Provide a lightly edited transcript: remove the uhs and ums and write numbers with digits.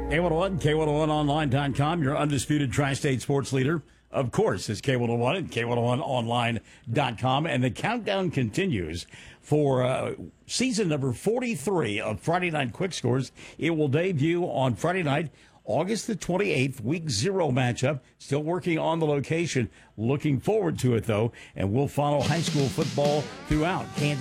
K101, K101online.com, your undisputed tri-state sports leader, of course, is K101 and K101online.com. And the countdown continues for season number 43 of Friday Night Quick Scores. It will debut on Friday night, August the 28th, week 0 matchup. Still working on the location. Looking forward to it, though. And we'll follow high school football throughout Kansas